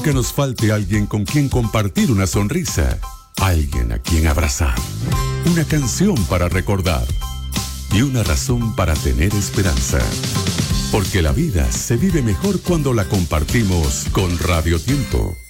Que nos falte alguien con quien compartir una sonrisa, alguien a quien abrazar, una canción para recordar y una razón para tener esperanza. Porque la vida se vive mejor cuando la compartimos con Radio Tiempo.